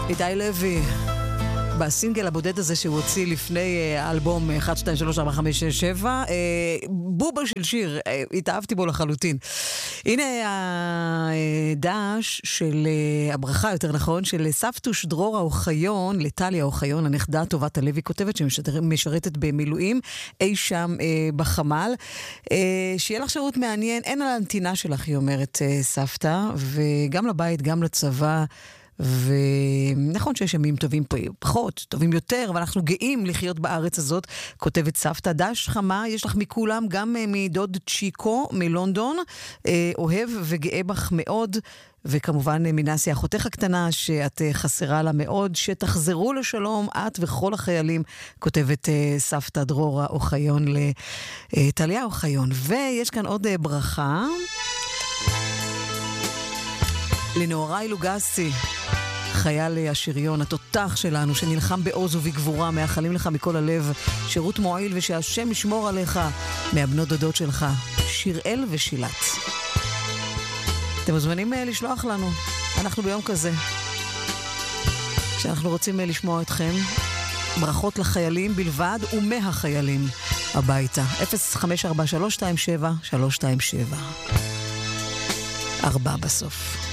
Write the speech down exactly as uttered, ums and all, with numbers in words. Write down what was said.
איתי לוי, בסינגל הבודד הזה שהוא הוציא לפני האלבום אחת, שתיים, שלוש, ארבע, חמש, שש, שבע, בובה של שיר, התאהבתי בו לחלוטין. הנה הדש של הברכה, יותר נכון, של סבתוש דרורה אוחיון, לטליה אוחיון, הנכדה טובת הלוי, כותבת שמשרתת במילואים, אי שם בחמל. שיהיה לך שירות מעניין, אין על הנתינה שלך, היא אומרת סבתא, וגם לבית, גם לצבא, ונכון שיש ימים טובים פחות, טובים יותר, אבל אנחנו גאים לחיות בארץ הזאת, כותבת סבתא. דש חמה, יש לך מכולם, גם מדוד צ'יקו מלונדון, אוהב וגאה בך מאוד, וכמובן מנסי אחותך הקטנה שאת חסרה לה מאוד, שתחזרו לשלום את וכל החיילים, כותבת סבתא דרורה אוחיון לטליה אוחיון. ויש כאן עוד ברכה לנעורי לוגסי, חייל השריון, התותח שלנו, שנלחם בעוז ובגבורה, מאחלים לך מכל הלב שירות מועיל, ושהשם ישמור עליך מהבנות דודות שלך, שיראל ושילת. אתם מוזמנים לשלוח לנו, אנחנו ביום כזה, כשאנחנו רוצים לשמוע אתכם, ברכות לחיילים בלבד ומהחיילים הביתה. אפס חמש ארבע שלוש שתיים שבע שלוש שתיים שבע ארבע בסוף.